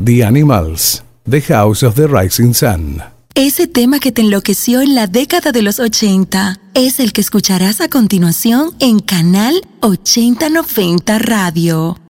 The Animals, The House of the Rising Sun. Ese tema que te enloqueció en la década de los 80 es el que escucharás a continuación en Canal 8090 Radio.